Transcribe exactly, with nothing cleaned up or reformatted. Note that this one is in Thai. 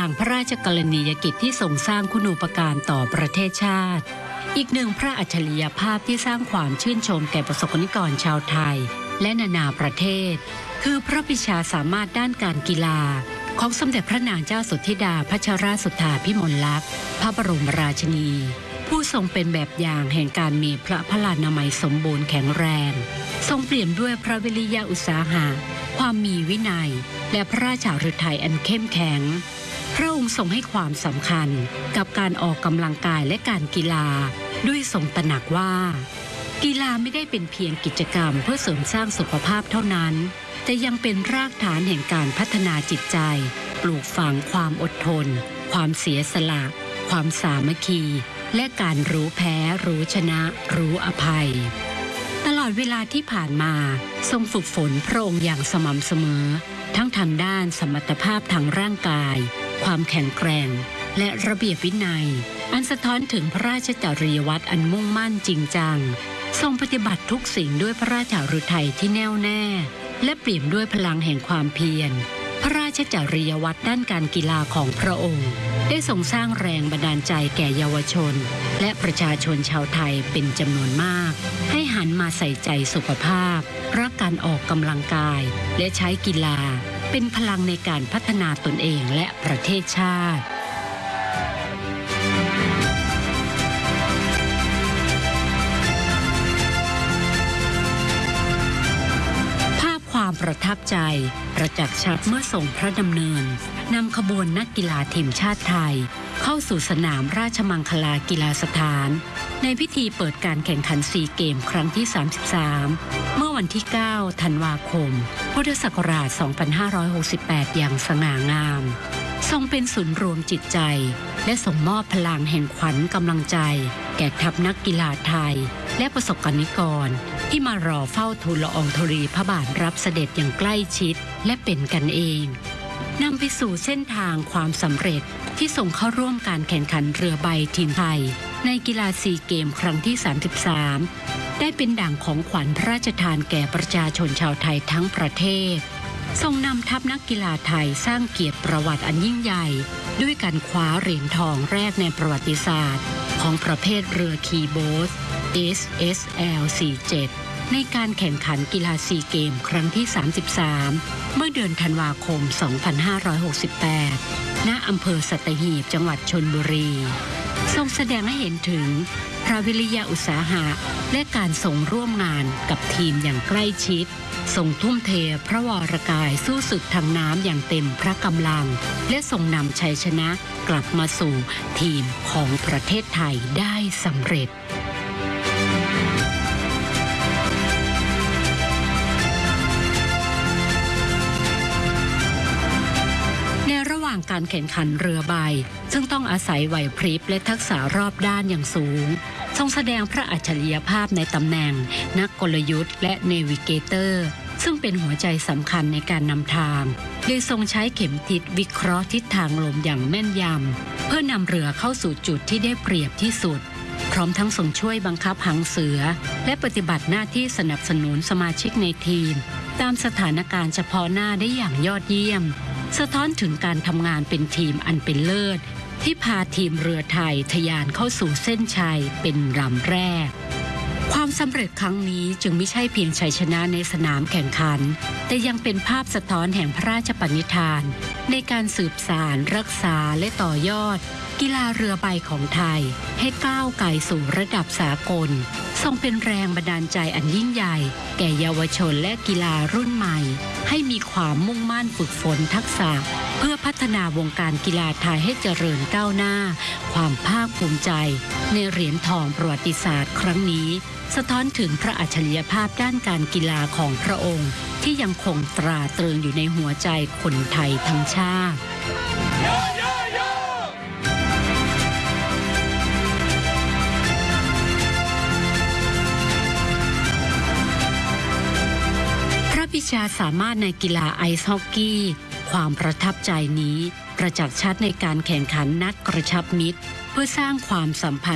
อย่างพระราชกรณียกิจที่ทรงสร้างคุณูปการต่อประเทศชาติอีกหนึ่งพระอัจฉริยภาพที่สร้างความชื่นชมแก่ประสบนิกรชาวไทยและนานาประเทศคือพระปรีชาสามารถด้านการกีฬาของสมเด็จพระนางเจ้าสุทธิดาพัชรสุทธาภิมลลักษณ์พระบรมราชินีผู้ทรงเป็นแบบอย่างแห่งการมีพระพลานามัยสมบูรณ์แข็งแรงทรงเปลี่ยนด้วยพระวิริยะอุตสาหะความมีวินัยและพระราชาฤทัยอันเข้มแข็งพระองค์ทรงให้ความสำคัญกับการออกกำลังกายและการกีฬาด้วยทรงตระหนักว่ากีฬาไม่ได้เป็นเพียงกิจกรรมเพื่อเสริมสร้างสุขภาพเท่านั้นแต่ยังเป็นรากฐานแห่งการพัฒนาจิตใจปลูกฝังความอดทนความเสียสละความสามัคคีและการรู้แพ้รู้ชนะรู้อภัยตลอดเวลาที่ผ่านมาทรงฝึกฝนพระองค์อย่างสม่ำเสมอทั้งทางด้านสมรรถภาพทางร่างกายความแข็งแกร่งและระเบียบวินัยอันสะท้อนถึงพระราชจริยวัตรอันมุ่งมั่นจริงจังทรงปฏิบัติทุกสิ่งด้วยพระราชฤทัยที่แน่วแน่และเปี่ยมด้วยพลังแห่งความเพียรพระราชจริยวัตรด้านการกีฬาของพระองค์ได้ทรงสร้างแรงบันดาลใจแก่เยาวชนและประชาชนชาวไทยเป็นจำนวนมากให้หันมาใส่ใจสุขภาพรักการออกกำลังกายและใช้กีฬาเป็นพลังในการพัฒนาตนเองและประเทศชาติความประทับใจประจักษ์ชัดเมื่อทรงพระดำเนินนำขบวนนักกีฬาทีมชาติไทยเข้าสู่สนามราชมังคลากีฬาสถานในพิธีเปิดการแข่งขันซีเกมครั้งที่สามสิบสามเมื่อวันที่เก้าธันวาคมพุทธศักราชสองพันห้าร้อยหกสิบแปดอย่างสง่างามทรงเป็นศูนย์รวมจิตใจและส่งมอบพลังแห่งขวัญกำลังใจแก่ทัพนักกีฬาไทยและประสบกนิกรที่มารอเฝ้าทูลละอองธุลีพระบาทรับเสด็จอย่างใกล้ชิดและเป็นกันเองนำไปสู่เส้นทางความสำเร็จที่ส่งเข้าร่วมการแข่งขันเรือใบทีมไทยในกีฬาซีเกมครั้งที่สามสิบสามได้เป็นด่างของขวัญพระราชทานแก่ประชาชนชาวไทยทั้งประเทศทรงนำทัพนักกีฬาไทยสร้างเกียรติประวัติอันยิ่งใหญ่ด้วยการคว้าเหรียญทองแรกในประวัติศาสตร์ของประเภทเรือคีโบ๊ท เอส เอส แอล สี่สิบเจ็ด ในการแข่งขันกีฬาซีเกมครั้งที่สามสิบสามเมื่อเดือนธันวาคมสองพันห้าร้อยหกสิบแปดณอำเภอสัตหีบจังหวัดชลบุรีทรงแสดงให้เห็นถึงพระวิริยะอุตสาหะและการส่งร่วมงานกับทีมอย่างใกล้ชิดทรงทุ่มเทพระวรกายสู้ศึกทางน้ำอย่างเต็มพระกำลังและทรงนำชัยชนะกลับมาสู่ทีมของประเทศไทยได้สำเร็จระหว่างการแข่งขันเรือใบซึ่งต้องอาศัยไหวพริบและทักษะรอบด้านอย่างสูงทรงแสดงพระอัจฉริยภาพในตำแหน่งนักกลยุทธ์และเนวิเกเตอร์ซึ่งเป็นหัวใจสำคัญในการนำทางโดยทรงใช้เข็มทิศวิเคราะห์ทิศทางลมอย่างแม่นยำเพื่อนำเรือเข้าสู่จุดที่ได้เปรียบที่สุดพร้อมทั้งทรงช่วยบังคับหางเสือและปฏิบัติหน้าที่สนับสนุนสมาชิกในทีมตามสถานการณ์เฉพาะหน้าได้อย่างยอดเยี่ยมสะท้อนถึงการทำงานเป็นทีมอันเป็นเลิศที่พาทีมเรือไทยทะยานเข้าสู่เส้นชัยเป็นลำแรกความสำเร็จครั้งนี้จึงไม่ใช่เพียงชัยชนะในสนามแข่งขันแต่ยังเป็นภาพสะท้อนแห่งพระราชปณิธานในการสืบสานรักษาและต่อยอดกีฬาเรือใบของไทยให้ก้าวไกลสู่ระดับสากลทรงเป็นแรงบันดาลใจอันยิ่งใหญ่แก่เยาวชนและกีฬารุ่นใหม่ให้มีความมุ่งมั่นฝึกฝนทักษะเพื่อพัฒนาวงการกีฬาไทยให้เจริญก้าวหน้าความภาคภูมิใจในเหรียญทองประวัติศาสตร์ครั้งนี้สะท้อนถึงพระอัจฉริยภาพด้านการกีฬาของพระองค์ที่ยังคงตราตรึงอยู่ในหัวใจคนไทยทั้งชาติวิชาสามารถในกีฬาไอซ์ฮอกกี้ความประทับใจนี้ประจักษ์ชัดในการแข่งขันนัดกระชับมิตรเพื่อสร้างความสัมพันธ์